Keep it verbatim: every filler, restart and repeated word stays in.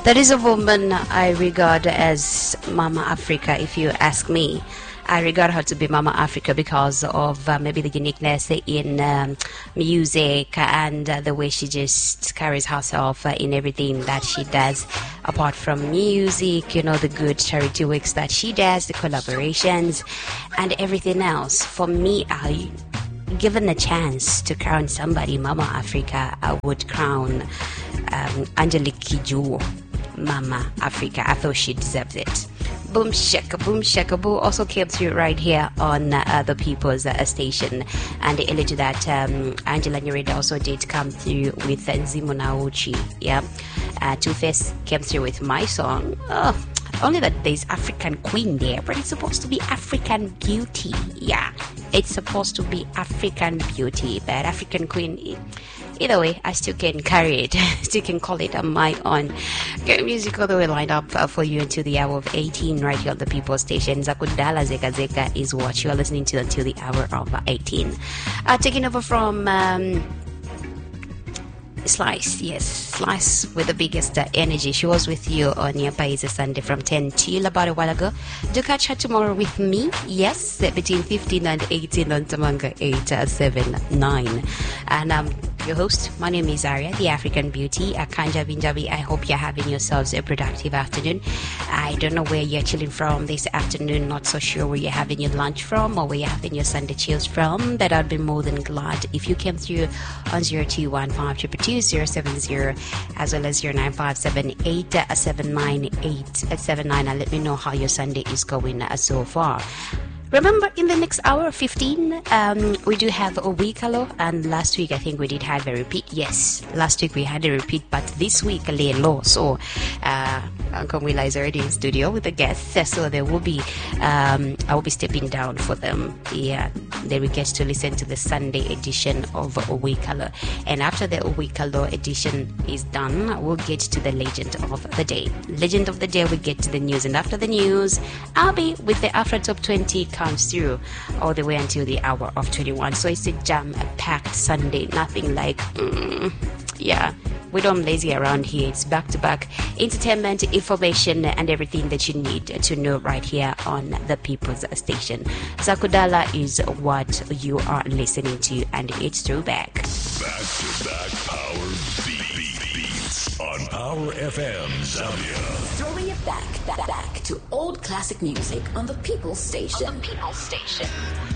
That is a woman I regard as Mama Africa, if you ask me. I regard her to be Mama Africa because of uh, maybe the uniqueness in um, music and uh, the way she just carries herself uh, in everything that she does. Apart from music, you know, the good charity works that she does, the collaborations, and everything else. For me, I, given a chance to crown somebody Mama Africa, I would crown um, Angelique Kidjo Mama Africa. I thought she deserves it. Boom Shaka, Boom Shaka Boo also came through right here on uh, the People's uh, Station. And earlier to that, um, Angela Nyereda also did come through with uh, Nzimu Nauchi. Yeah. Uh, Two-Face came through with my song. Oh, only that there's African Queen there, but it's supposed to be African Beauty. Yeah. It's supposed to be African Beauty, but African Queen... It, Either way, I still can carry it, still can call it on my own. Get music all the way lined up uh, for you until the hour of eighteen right here on the People's Station. Zakudala Zeka Zeka is what you are listening to until the hour of eighteen. Uh, taking over from... Um, Slice, yes, Slice with the biggest uh, energy. She was with you on Nyampaiza Sunday from ten till about a while ago. Do catch her tomorrow with me, yes, between fifteen and eighteen on Tamanga eight seven nine. And um, your host, my name is Aria, the African Beauty, Akanja Binjabi. I hope you're having yourselves a productive afternoon. I don't know where you're chilling from this afternoon, not so sure where you're having your lunch from or where you're having your Sunday chills from, but I'd be more than glad if you came through on zero two one five two two zero seven zero as well as zero nine five seven eight seven nine eight seven nine and let me know how your Sunday is going uh, so far. Remember, in the next hour fifteen, um, we do have a week hello, and last week I think we did have a repeat. Yes, last week we had a repeat, but this week a little low. So, uh, Uncle Willa is already in studio with the guests, so there will be, um, I will be stepping down for them. Yeah, they will get to listen to the Sunday edition of a week hello, and after the week hello edition is done, we'll get to the legend of the day. Legend of the day, we get to the news, and after the news, I'll be with the Afro Top twenty. Comes through all the way until the hour of twenty-one. So it's a jam-packed Sunday. Nothing like, mm, yeah, we don't lazy around here. It's back-to-back entertainment, information, and everything that you need to know right here on the People's Station. Zakudala is what you are listening to, and it's throwback. Back-to-back power beat, beats on Power F M Zambia. Throwing it back, back, back to old classic music on the People's Station. On the People's Station.